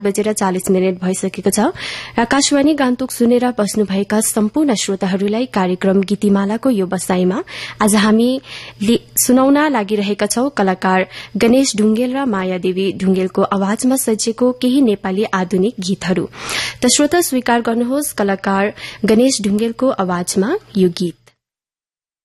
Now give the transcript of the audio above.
7:40 भइसकेको छ। आकाशवाणी गान्तोक सुनेर बस्नुभएका सम्पूर्ण श्रोताहरूलाई कार्यक्रम गीतिमालाको यो बसाईमा आज हामी सुनाउन लागिरहेका छौं कलाकार गणेश ढुंगेल र मायादेवी ढुंगेलको आवाजमा सजिएको केही नेपाली आधुनिक गीतहरू। त श्रोता स्वीकार गर्नुहोस् कलाकार गणेश ढुंगेलको आवाजमा यो गीत।